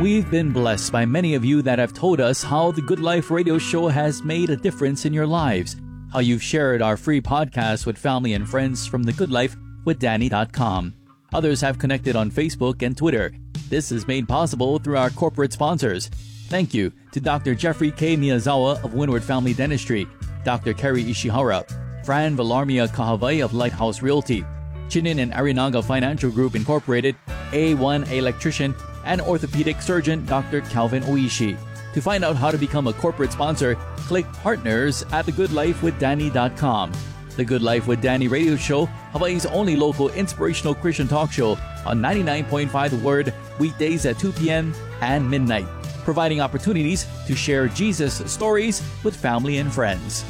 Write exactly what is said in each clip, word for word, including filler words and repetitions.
We've been blessed by many of you that have told us how the Good Life radio show has made a difference in your lives, how you've shared our free podcast with family and friends from the good life with danny dot com. Others have connected on Facebook and Twitter. This is made possible through our corporate sponsors. Thank you to Doctor Jeffrey K. Miyazawa of Windward Family Dentistry, Doctor Kerry Ishihara, Fran Villarmia Kahavai of Lighthouse Realty, Chinin and Arinaga Financial Group Incorporated, A one Electrician, and orthopedic surgeon Doctor Calvin Oishi. To find out how to become a corporate sponsor, click Partners at the good life with danny dot com. The Good Life with Danny radio show, Hawaii's only local inspirational Christian talk show on ninety-nine point five The Word, weekdays at two p.m. and midnight, providing opportunities to share Jesus stories with family and friends.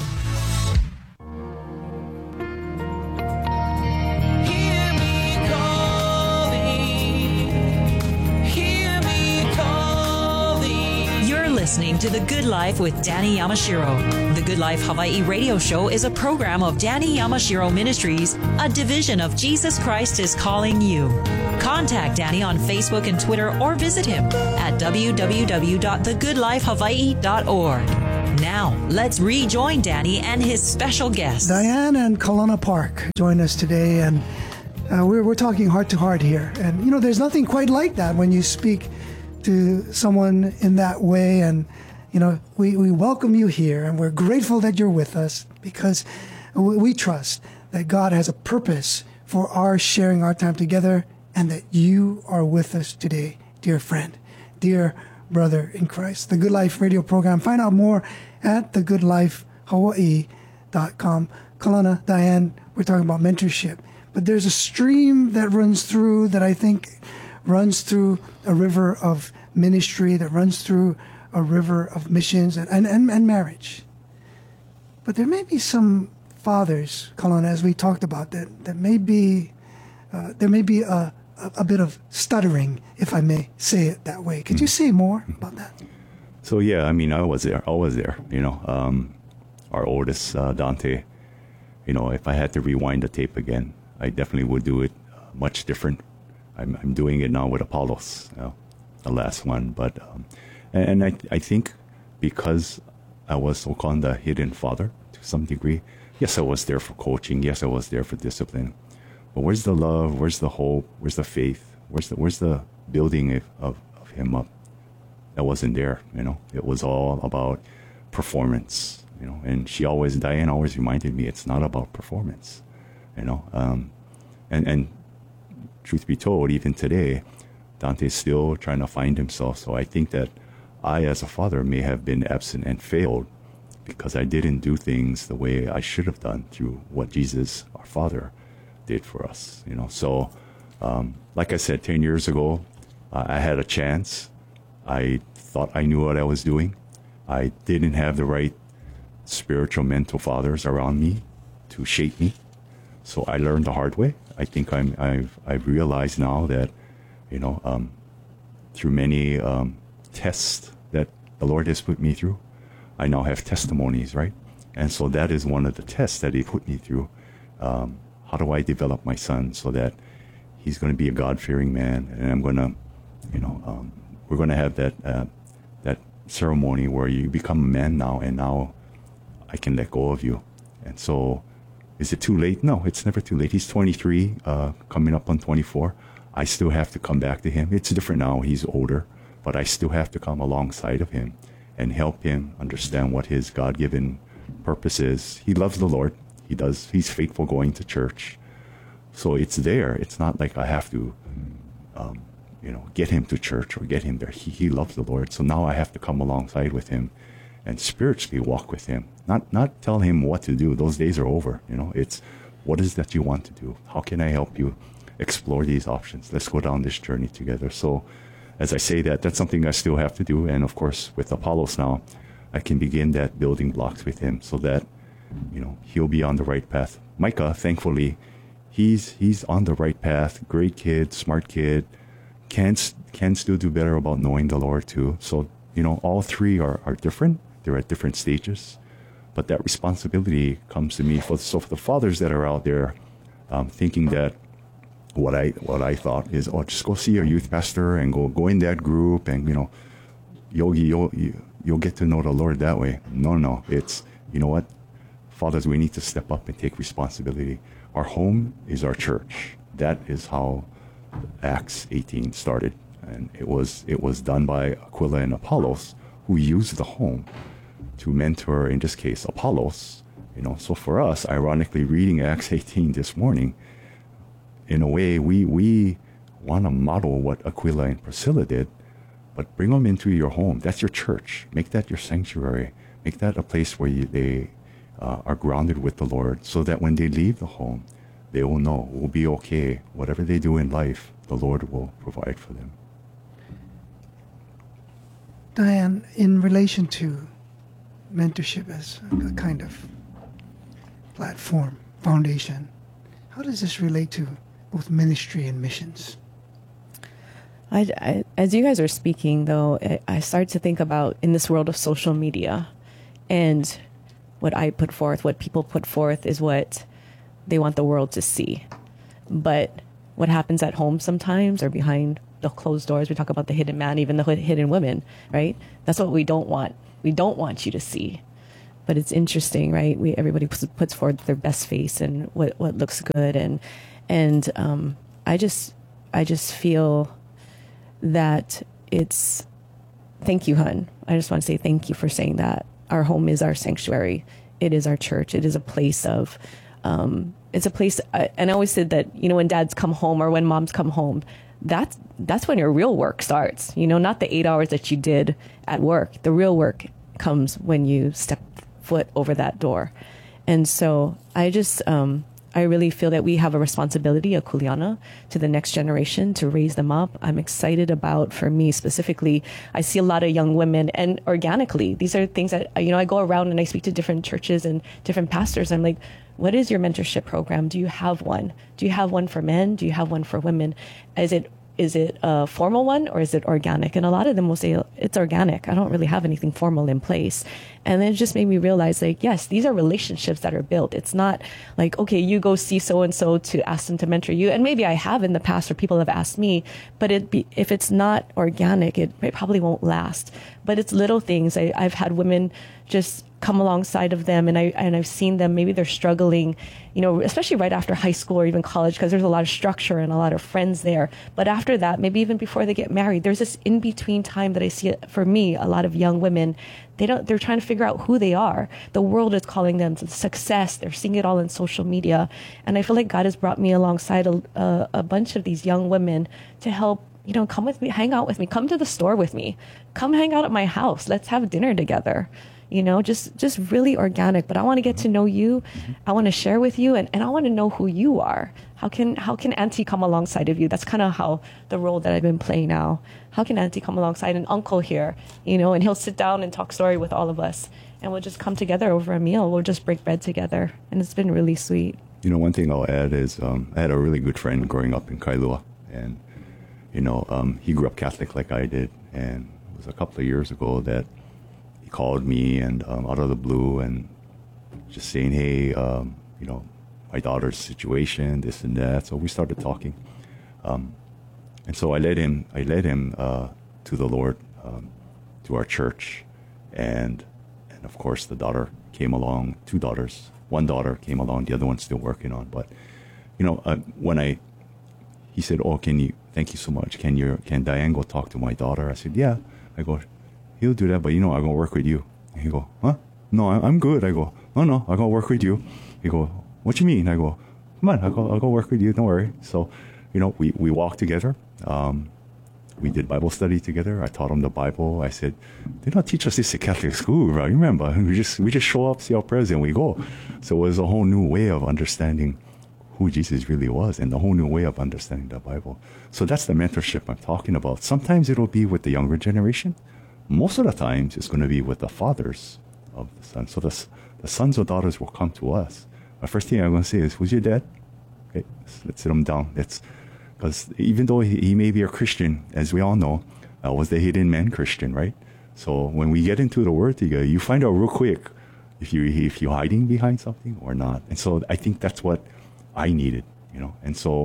Listening to The Good Life with Danny Yamashiro. The Good Life Hawaii radio show is a program of Danny Yamashiro Ministries, a division of Jesus Christ is Calling You. Contact Danny on Facebook and Twitter or visit him at w w w dot the good life hawaii dot org. Now, let's rejoin Danny and his special guests. Diane and Kalana Park join us today, and uh, we're, we're talking heart to heart here. And, you know, there's nothing quite like that when you speak to someone in that way. And, you know, we, we welcome you here, and we're grateful that you're with us, because we, we trust that God has a purpose for our sharing our time together, and that you are with us today, dear friend, dear brother in Christ. The Good Life radio program. Find out more at the good life hawaii dot com. Kalana, Diane, we're talking about mentorship, but there's a stream that runs through that I think runs through a river of ministry, that runs through a river of missions and, and, and, and marriage. But there may be some fathers, Kalana, as we talked about, that, that may be, uh, there may be a, a, a bit of stuttering, if I may say it that way. Could you say more about that? So, yeah, I mean, I was there. I was there, you know. Um, our oldest, uh, Dante, you know, if I had to rewind the tape again, I definitely would do it uh, much different. I'm, I'm doing it now with Apollos, you know, the last one. But um, and, and I I think because I was so-called the hidden father to some degree, yes, I was there for coaching. Yes, I was there for discipline. But where's the love? Where's the hope? Where's the faith? Where's the where's the building of, of, of him up? That wasn't there, you know. It was all about performance, you know. And she always, Diane always reminded me, it's not about performance, you know. Um, and and. Truth be told, even today, Dante's still trying to find himself. So I think that I, as a father, may have been absent and failed because I didn't do things the way I should have done through what Jesus, our Father, did for us. You know, so um, like I said, ten years ago, uh, I had a chance. I thought I knew what I was doing. I didn't have the right spiritual mental fathers around me to shape me. So I learned the hard way. I think I'm, I've, I've realized now that, you know, um, through many um, tests that the Lord has put me through, I now have testimonies, right? And so that is one of the tests that He put me through. Um, how do I develop my son so that he's going to be a God-fearing man, and I'm going to, you know, um, we're going to have that uh, that ceremony where you become a man now, and now I can let go of you. And so, is it too late? No, it's never too late. He's twenty-three, uh, coming up on twenty-four. I still have to come back to him. It's different now. He's older, but I still have to come alongside of him and help him understand what his God-given purpose is. He loves the Lord. He does. He's faithful going to church. So it's there. It's not like I have to, um, you know, get him to church or get him there. He, he loves the Lord. So now I have to come alongside with him and spiritually walk with him. Not not tell him what to do. Those days are over. You know, it's what is that you want to do? How can I help you explore these options? Let's go down this journey together. So as I say that, that's something I still have to do. And of course, with Apollos now, I can begin that building blocks with him so that, you know, he'll be on the right path. Micah, thankfully, he's he's on the right path. Great kid, smart kid, can, can still do better about knowing the Lord too. So, you know, all three are, are different. They're at different stages. But that responsibility comes to me. For, so for the fathers that are out there um, thinking that what I what I thought is, oh, just go see your youth pastor and go go in that group, and you know, you'll you'll you'll get to know the Lord that way. No, no, it's, you know what, fathers, we need to step up and take responsibility. Our home is our church. That is how Acts eighteen started, and it was it was done by Aquila and Apollos, who used the home to mentor, in this case, Apollos. You know, so for us, ironically, reading Acts eighteen this morning, in a way, we we want to model what Aquila and Priscilla did, but bring them into your home. That's your church. Make that your sanctuary. Make that a place where you, they uh, are grounded with the Lord, so that when they leave the home, they will know, it will be okay. Whatever they do in life, the Lord will provide for them. Diane, in relation to mentorship as a kind of platform, foundation, how does this relate to both ministry and missions? I, I, as you guys are speaking, though, I, I start to think about in this world of social media, and what I put forth, what people put forth is what they want the world to see. But what happens at home sometimes, or behind the closed doors, we talk about the hidden man, even the hidden women, right? That's what we don't want. We don't want you to see. But it's interesting, right? We everybody puts, puts forward their best face and what what looks good, and and um, I just I just feel that it's, thank you, hun. I just want to say thank you for saying that. Our home is our sanctuary. It is our church. It is a place of, um, it's a place, uh, and I always said that, you know, when dads come home or when moms come home, that's, that's when your real work starts, you know, not the eight hours that you did at work. The real work comes when you step foot over that door. And so I just, um, I really feel that we have a responsibility, a kuleana, to the next generation to raise them up. I'm excited about, for me specifically, I see a lot of young women, and organically, these are things that, you know, I go around and I speak to different churches and different pastors. I'm like, what is your mentorship program? Do you have one? Do you have one for men? Do you have one for women? Is it Is it a formal one, or is it organic? And a lot of them will say it's organic. I don't really have anything formal in place. And then it just made me realize, like, yes, these are relationships that are built. It's not like, okay, you go see so-and-so to ask them to mentor you. And maybe I have in the past, or people have asked me, but it be, if it's not organic, it, it probably won't last. But it's little things. I, I've had women just come alongside of them, and I and I've seen them, maybe they're struggling, you know, especially right after high school or even college, because there's a lot of structure and a lot of friends there. But after that, maybe even before they get married, there's this in between time that I see, for me, a lot of young women, they don't they're trying to figure out who they are. The world is calling them to success. They're seeing it all in social media, and I feel like God has brought me alongside a, a, a bunch of these young women to help, you know, come with me, hang out with me, come to the store with me, come hang out at my house, let's have dinner together. You know, just, just really organic. But I want to get to know you. I want to share with you, and, and I want to know who you are. How can how can Auntie come alongside of you? That's kind of how the role that I've been playing now. How can Auntie come alongside an uncle here, you know, and he'll sit down and talk story with all of us, and we'll just come together over a meal. We'll just break bread together, and it's been really sweet. You know, one thing I'll add is um, I had a really good friend growing up in Kailua, and, you know, um, he grew up Catholic like I did, and it was a couple of years ago that called me and um, out of the blue and just saying, hey, um, you know, my daughter's situation, this and that. So we started talking, um, and so I led him. I led him uh, to the Lord, um, to our church, and and of course the daughter came along. Two daughters, one daughter came along. The other one's still working on. But you know, uh, when I he said, oh, can you? Thank you so much. Can you? Can Diane go talk to my daughter? I said, yeah. I go, he'll do that, but you know, I'm going to work with you. And he go, huh? No, I'm good. I go, no, no, I'm going to work with you. He go, what you mean? I go, come on, I'll go, I'll go work with you. Don't worry. So, you know, we, we walked together. Um, we did Bible study together. I taught him the Bible. I said, they don't teach us this at Catholic school, right? You remember? We just, we just show up, see our prayers, and we go. So it was a whole new way of understanding who Jesus really was, and a whole new way of understanding the Bible. So that's the mentorship I'm talking about. Sometimes it'll be with the younger generation. Most of the times it's going to be with the fathers of the sons. So the, the sons or daughters will come to us. My first thing I'm going to say is, who's your dad? Okay, let's, let's sit him down. Let's, because even though he, he may be a Christian, as we all know, uh, was the hidden man Christian, right? So when we get into the word together, you find out real quick if you if you're hiding behind something or not. And so I think that's what I needed, you know. And so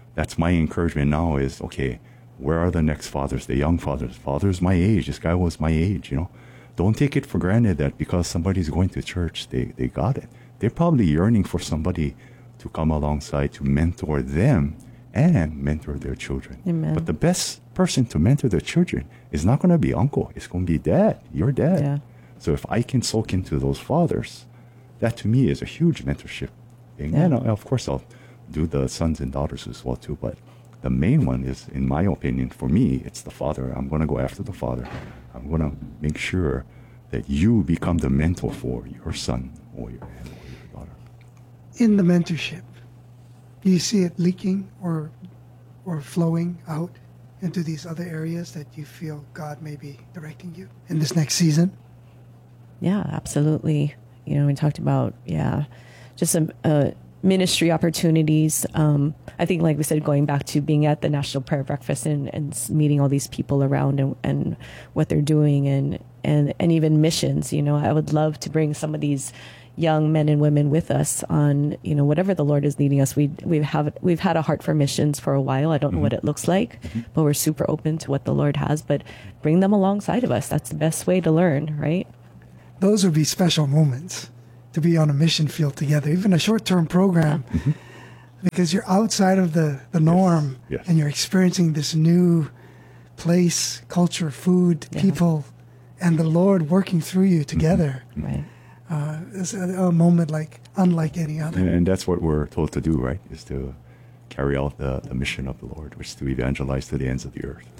that's my encouragement now is, okay, where are the next fathers, the young fathers? Fathers my age. This guy was my age, you know. Don't take it for granted that because somebody's going to church, they, they got it. They're probably yearning for somebody to come alongside to mentor them and mentor their children. Amen. But the best person to mentor their children is not going to be uncle. It's going to be dad, your dad. Yeah. So if I can soak into those fathers, that to me is a huge mentorship thing. Yeah. And uh, of course, I'll do the sons and daughters as well too. But the main one is, in my opinion, for me, it's the father. I'm going to go after the father. I'm going to make sure that you become the mentor for your son or your, or your daughter. In the mentorship, do you see it leaking or or flowing out into these other areas that you feel God may be directing you in this next season? Yeah, absolutely. You know, we talked about, yeah, just some uh, ministry opportunities. Um, I think, like we said, going back to being at the National Prayer Breakfast and, and meeting all these people around and, and what they're doing and, and, and even missions. You know, I would love to bring some of these young men and women with us on, you know, whatever the Lord is leading us. We we have we've had a heart for missions for a while. I don't know mm-hmm. what it looks like, mm-hmm. but we're super open to what the Lord has. But bring them alongside of us. That's the best way to learn, right? Those would be special moments to be on a mission field together, even a short-term program, yeah. mm-hmm. because you're outside of the, the norm yes. Yes. and you're experiencing this new place, culture, food, yeah. people, and the Lord working through you together. Mm-hmm. Right. Uh, it's a, a moment like unlike any other. And, and that's what we're told to do, right? Is to carry out the, the mission of the Lord, which is to evangelize to the ends of the earth.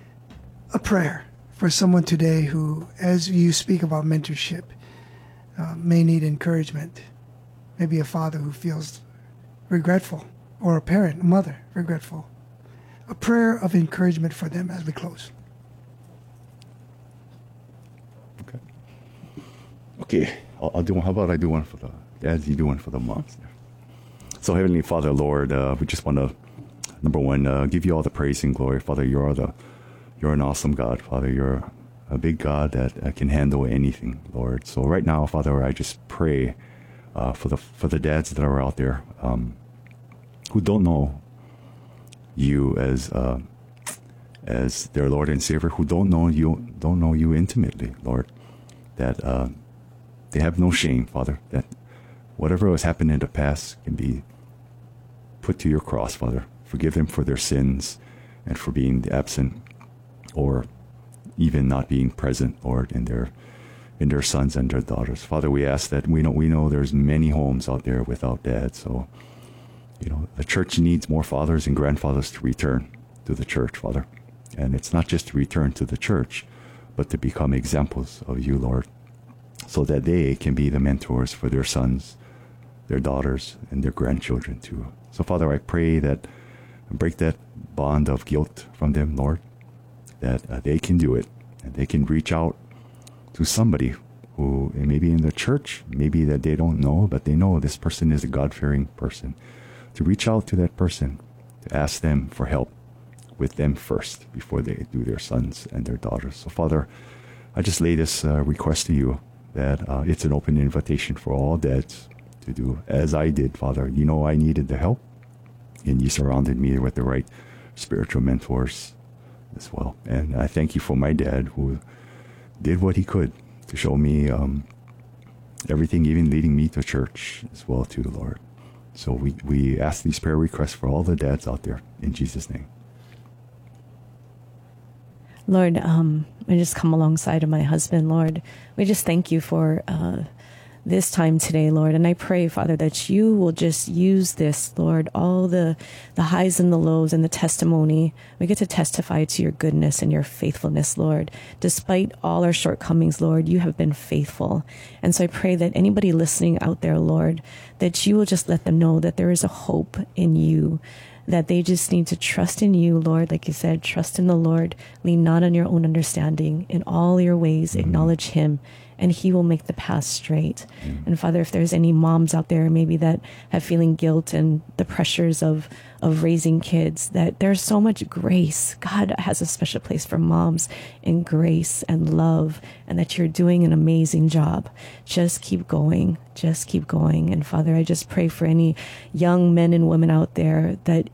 A prayer for someone today who, as you speak about mentorship, uh, may need encouragement. Maybe a father who feels regretful, or a parent, a mother, regretful. A prayer of encouragement for them as we close. Okay. Okay. I'll, I'll do one. How about I do one for the dads? You do one for the moms. So, Heavenly Father, Lord, uh, we just want to, number one, uh, give you all the praise and glory, Father. You're the, you're an awesome God, Father. You're a big God that uh, can handle anything, Lord. So, right now, Father, I just pray uh, for the for the dads that are out there um, who don't know you as uh, as their Lord and Savior, who don't know you, don't know you intimately, Lord. That. Uh, They have no shame, Father, that whatever has happened in the past can be put to your cross, Father. Forgive them for their sins and for being absent or even not being present, Lord, in their in their sons and their daughters. Father, we ask that we know we know there's many homes out there without dads. So, you know, the church needs more fathers and grandfathers to return to the church, Father. And it's not just to return to the church, but to become examples of you, Lord, so that they can be the mentors for their sons, their daughters, and their grandchildren too. So, Father, I pray that break that bond of guilt from them, Lord, that uh, they can do it, and they can reach out to somebody who maybe in the church, maybe that they don't know, but they know this person is a God-fearing person, to reach out to that person, to ask them for help with them first before they do their sons and their daughters. So, Father, I just lay this uh, request to you, that uh, it's an open invitation for all dads to do as I did, Father. You know I needed the help, and you surrounded me with the right spiritual mentors as well. And I thank you for my dad, who did what he could to show me um, everything, even leading me to church as well, to the Lord. So we, we ask these prayer requests for all the dads out there, in Jesus' name. Lord, um, I just come alongside of my husband, Lord. We just thank you for uh, this time today, Lord. And I pray, Father, that you will just use this, Lord, all the, the highs and the lows and the testimony. We get to testify to your goodness and your faithfulness, Lord. Despite all our shortcomings, Lord, you have been faithful. And so I pray that anybody listening out there, Lord, that you will just let them know that there is a hope in you, that they just need to trust in you, Lord. Like you said, trust in the Lord, lean not on your own understanding. In all your ways, mm-hmm. acknowledge him, and he will make the path straight. Mm-hmm. And Father, if there's any moms out there maybe that have feeling guilt and the pressures of, of raising kids, that there's so much grace. God has a special place for moms in grace and love, and that you're doing an amazing job. Just keep going. Just keep going. And Father, I just pray for any young men and women out there that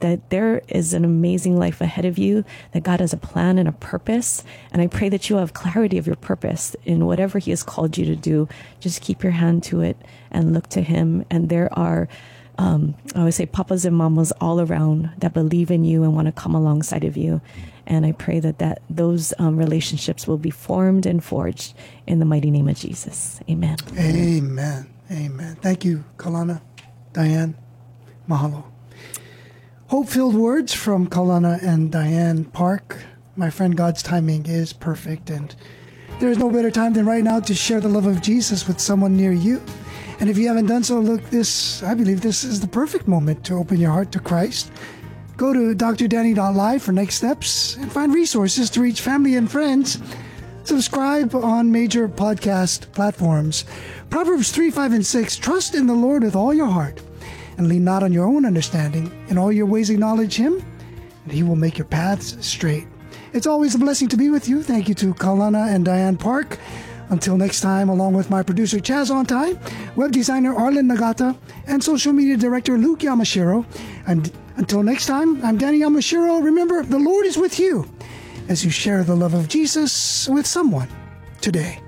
that there is an amazing life ahead of you, that God has a plan and a purpose. And I pray that you have clarity of your purpose in whatever He has called you to do. Just keep your hand to it and look to Him. And there are, um, I always say, papas and mamas all around that believe in you and want to come alongside of you. And I pray that, that those um, relationships will be formed and forged in the mighty name of Jesus. Amen. Amen. Amen. Thank you, Kalana, Diane, mahalo. Hope-filled words from Kalana and Diane Park. My friend, God's timing is perfect, and there is no better time than right now to share the love of Jesus with someone near you. And if you haven't done so, look, this, I believe this is the perfect moment to open your heart to Christ. Go to d r danny dot live for next steps and find resources to reach family and friends. Subscribe on major podcast platforms. Proverbs three, five, and six, trust in the Lord with all your heart and lean not on your own understanding. In all your ways acknowledge Him, and He will make your paths straight. It's always a blessing to be with you. Thank you to Kalana and Diane Park. Until next time, along with my producer Chaz Ontai, web designer Arlen Nagata, and social media director Luke Yamashiro. And until next time, I'm Danny Yamashiro. Remember, the Lord is with you as you share the love of Jesus with someone today.